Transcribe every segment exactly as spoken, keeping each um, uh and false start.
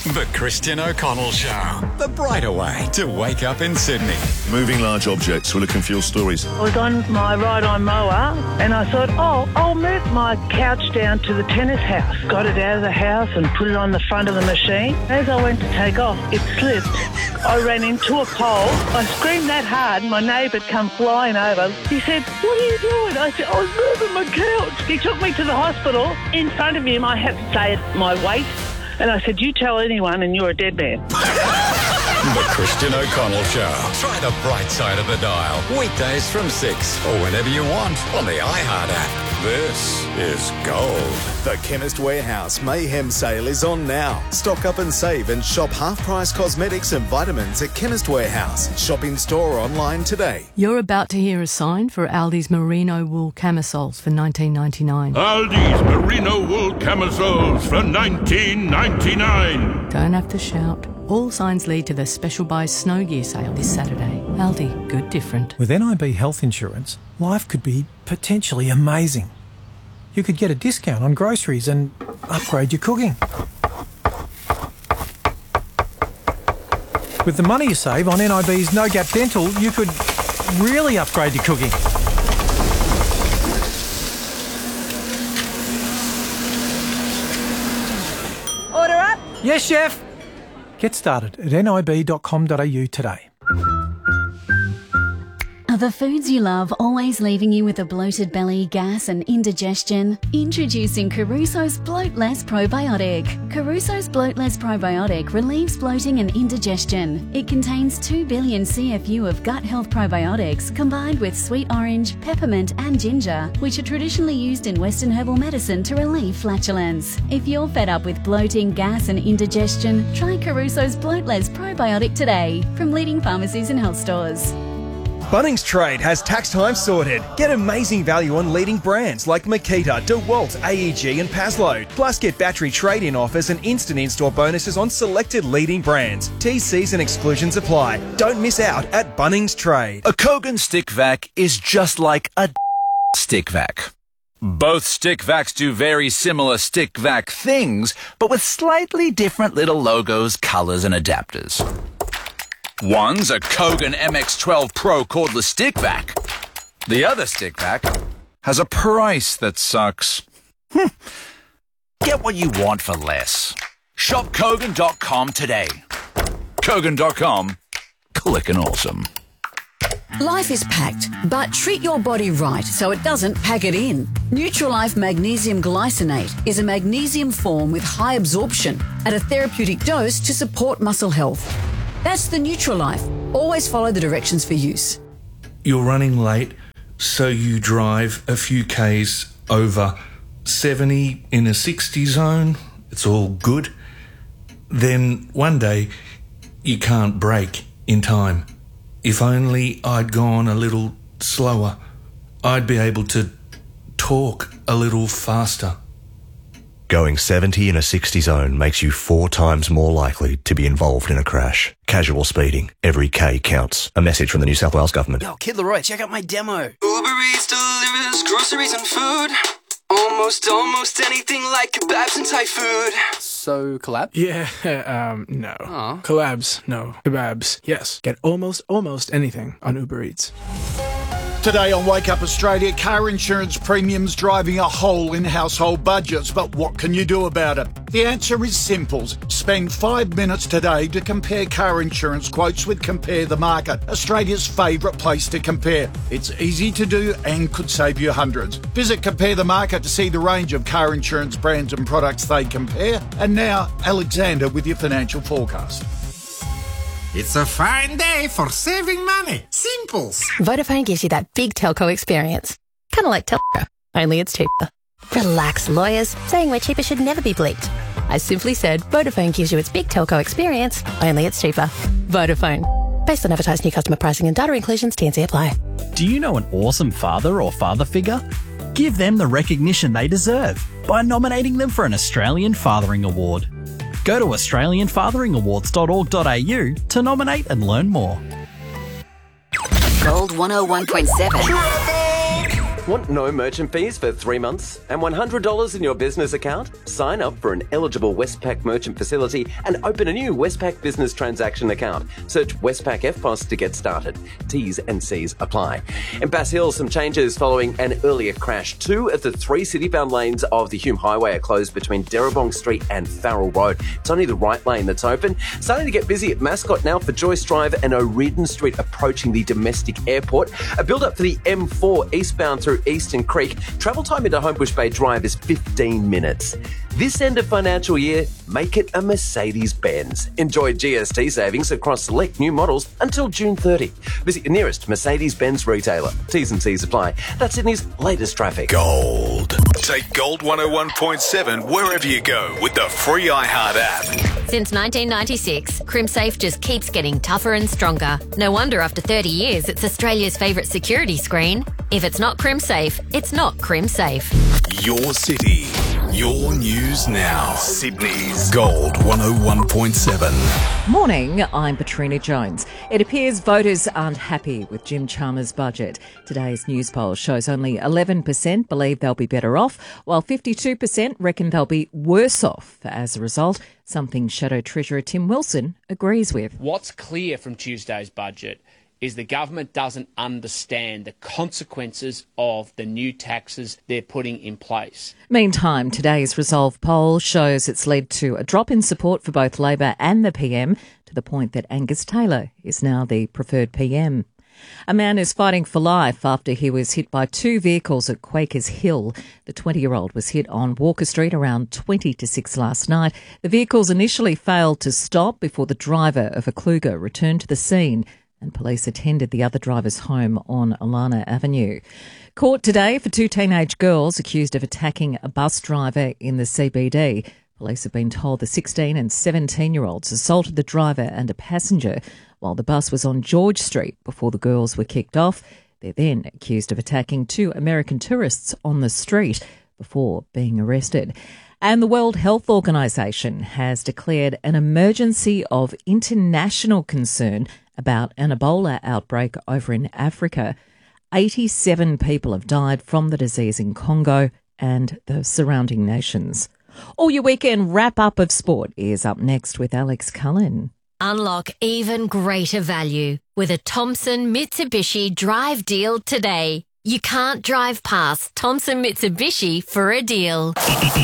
The Christian O'Connell Show. The brighter way to wake up in Sydney. Moving large objects. We're looking for your stories. I was on my ride-on mower and I thought, oh, I'll move my couch down to the tennis house. Got it out of the house and put it on the front of the machine. As I went to take off, it slipped. I ran into a pole. I screamed that hard, my neighbour come flying over. He said, what are you doing? I said, I was moving my couch. He took me to the hospital. In front of him, I had to say at my waist. And I said, you tell anyone and you're a dead man. The Christian O'Connell Show. Try the bright side of the dial. Weekdays from six or whenever you want on the iHeart app. This is gold. The Chemist Warehouse Mayhem Sale is on now. Stock up and save and shop half-price cosmetics and vitamins at Chemist Warehouse. Shop in store or online today. You're about to hear a sign for Aldi's merino wool camisoles for nineteen ninety-nine. Aldi's merino wool camisoles for nineteen ninety-nine. Don't have to shout. All signs lead to the special buy snow gear sale this Saturday. Aldi, good different. With N I B health insurance, life could be potentially amazing. You could get a discount on groceries and upgrade your cooking. With the money you save on N I B's No Gap Dental, you could really upgrade your cooking. Order up? Yes, chef. Get started at n i b dot com dot a u today. Are the foods you love always leaving you with a bloated belly, gas and indigestion? Introducing Caruso's Bloat Less Probiotic. Caruso's Bloat Less Probiotic relieves bloating and indigestion. It contains two billion C F U of gut health probiotics combined with sweet orange, peppermint and ginger, which are traditionally used in Western herbal medicine to relieve flatulence. If you're fed up with bloating, gas and indigestion, try Caruso's Bloat Less Probiotic today from leading pharmacies and health stores. Bunnings Trade has tax time sorted. Get amazing value on leading brands like Makita, DeWalt, A E G and Paslow. Plus get battery trade-in offers and instant in-store bonuses on selected leading brands. T Cs and exclusions apply. Don't miss out at Bunnings Trade. A Kogan stick vac is just like a stick vac. Both stick vacs do very similar stick vac things, but with slightly different little logos, colours and adapters. One's a Kogan M X twelve Pro cordless stick vac. The other stick vac has a price that sucks. Get what you want for less. Shop Kogan dot com today. Kogan dot com. Clickin' awesome. Life is packed, but treat your body right so it doesn't pack it in. Nutrilife Magnesium Glycinate is a magnesium form with high absorption at a therapeutic dose to support muscle health. That's the Nutrilife. Always follow the directions for use. You're running late, so you drive a few Ks over seventy in a sixty zone. It's all good. Then one day, you can't brake in time. If only I'd gone a little slower, I'd be able to talk a little faster. Going seventy in a sixty zone makes you four times more likely to be involved in a crash. Casual speeding. Every K counts. A message from the New South Wales Government. Yo, Kid Leroy, check out my demo. Uber Eats delivers groceries and food. Almost, almost anything like kebabs and Thai food. So, collab? Yeah, um, no. Aw. Collabs, no. Kebabs, yes. Get almost, almost anything on Uber Eats. Today on Wake Up Australia, car insurance premiums driving a hole in household budgets, but what can you do about it? The answer is simple. Spend five minutes today to compare car insurance quotes with Compare the Market, Australia's favourite place to compare. It's easy to do and could save you hundreds. Visit Compare the Market to see the range of car insurance brands and products they compare. And now, Alexander with your financial forecast. It's a fine day for saving money. Simples. Vodafone gives you that big telco experience. Kind of like telco, only it's cheaper. Relax, lawyers. Saying we're cheaper should never be bleeped. I simply said Vodafone gives you its big telco experience, only it's cheaper. Vodafone. Based on advertised new customer pricing and data inclusions, T and C apply. Do you know an awesome father or father figure? Give them the recognition they deserve by nominating them for an Australian Fathering Award. Go to australian fathering awards dot org dot a u to nominate and learn more. Gold one oh one point seven. Want no merchant fees for three months and one hundred dollars in your business account? Sign up for an eligible Westpac merchant facility and open a new Westpac business transaction account. Search Westpac F P O S to get started. T's and C's apply. In Bass Hill, some changes following an earlier crash. Two of the three city-bound lanes of the Hume Highway are closed between Derrabong Street and Farrell Road. It's only the right lane that's open. Starting to get busy at Mascot now for Joyce Drive and O'Riordan Street approaching the domestic airport. A build-up for the M four eastbound through Eastern Creek. Travel time into Homebush Bay Drive is fifteen minutes. This end of financial year, make it a Mercedes-Benz. Enjoy G S T savings across select new models until June thirtieth. Visit your nearest Mercedes-Benz retailer. T's and C's apply. That's Sydney's latest traffic. Gold. Take Gold one oh one point seven wherever you go with the free iHeart app. Since nineteen ninety-six, CrimSafe just keeps getting tougher and stronger. No wonder after thirty years, it's Australia's favourite security screen. If it's not CrimSafe, it's not CrimSafe. Your city, your news now. Sydney's Gold one oh one point seven. Morning, I'm Patrina Jones. It appears voters aren't happy with Jim Chalmers' budget. Today's news poll shows only eleven percent believe they'll be better off, while fifty-two percent reckon they'll be worse off as a result, something Shadow Treasurer Tim Wilson agrees with. What's clear from Tuesday's budget is the government doesn't understand the consequences of the new taxes they're putting in place. Meantime, today's Resolve poll shows it's led to a drop in support for both Labor and the P M, to the point that Angus Taylor is now the preferred P M. A man is fighting for life after he was hit by two vehicles at Quakers Hill. The twenty-year-old was hit on Walker Street around twenty to six last night. The vehicles initially failed to stop before the driver of a Kluger returned to the scene, and police attended the other driver's home on Alana Avenue. Court today for two teenage girls accused of attacking a bus driver in the C B D. Police have been told the sixteen and seventeen-year-olds assaulted the driver and a passenger while the bus was on George Street before the girls were kicked off. They're then accused of attacking two American tourists on the street before being arrested. And the World Health Organization has declared an emergency of international concern about an Ebola outbreak over in Africa. eighty-seven people have died from the disease in Congo and the surrounding nations. All your weekend wrap-up of sport is up next with Alex Cullen. Unlock even greater value with a Thompson Mitsubishi Drive deal today. You can't drive past Thompson Mitsubishi for a deal.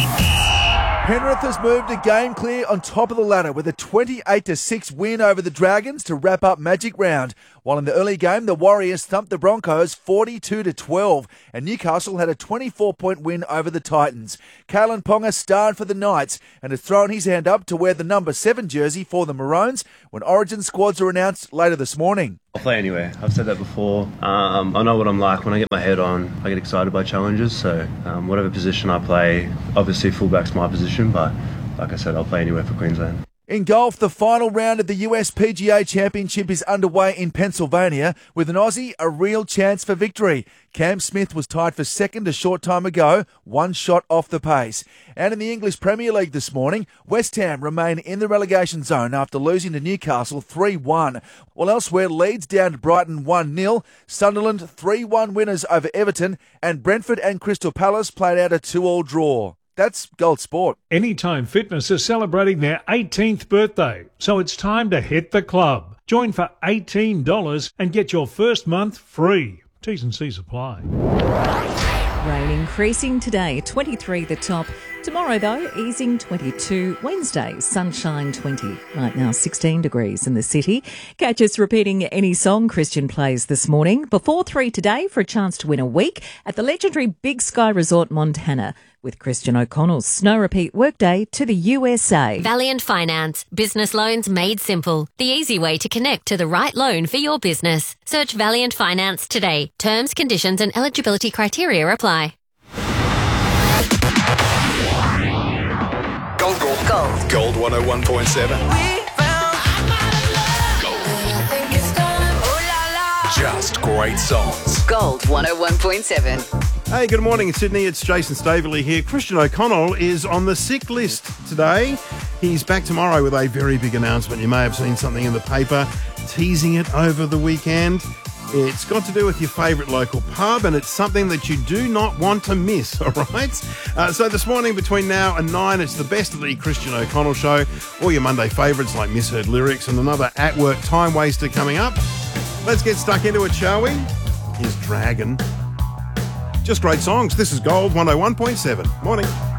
Penrith has moved a game clear on top of the ladder with a twenty-eight to six win over the Dragons to wrap up Magic Round. While in the early game, the Warriors thumped the Broncos forty-two to twelve, and Newcastle had a twenty-four point win over the Titans. Kalen Ponga starred for the Knights and has thrown his hand up to wear the number seven jersey for the Maroons when Origin squads are announced later this morning. I'll play anywhere. I've said that before. Um, I know what I'm like when I get my head on. I get excited by challenges, so um, whatever position I play, obviously fullback's my position, but like I said, I'll play anywhere for Queensland. In golf, the final round of the U S P G A Championship is underway in Pennsylvania with an Aussie a real chance for victory. Cam Smith was tied for second a short time ago, one shot off the pace. And in the English Premier League this morning, West Ham remain in the relegation zone after losing to Newcastle three one. While elsewhere, Leeds down to Brighton one nil, Sunderland three one winners over Everton, and Brentford and Crystal Palace played out a two all draw. That's Gold Sport. Anytime Fitness is celebrating their eighteenth birthday, so it's time to hit the club. Join for eighteen dollars and get your first month free. T's and C's apply. Rain increasing today, twenty-three the top. Tomorrow, though, easing twenty-two. Wednesday, sunshine twenty. Right now, sixteen degrees in the city. Catch us repeating any song Christian plays this morning before three today for a chance to win a week at the legendary Big Sky Resort Montana with Christian O'Connell's Snow Repeat Workday to the U S A. Valiant Finance. Business loans made simple. The easy way to connect to the right loan for your business. Search Valiant Finance today. Terms, conditions and eligibility criteria apply. Gold, gold, gold. Gold one oh one point seven. Just great songs. Gold one oh one point seven. Hey, good morning, Sydney. It's Jason Staveley here. Christian O'Connell is on the sick list today. He's back tomorrow with a very big announcement. You may have seen something in the paper teasing it over the weekend. It's got to do with your favourite local pub, and it's something that you do not want to miss, all right? Uh, so this morning between now and nine, it's the best of the Christian O'Connell Show. All your Monday favourites like Misheard Lyrics and another at-work time waster coming up. Let's get stuck into it, shall we? Here's Dragon. Just great songs. This is Gold one oh one point seven. Morning.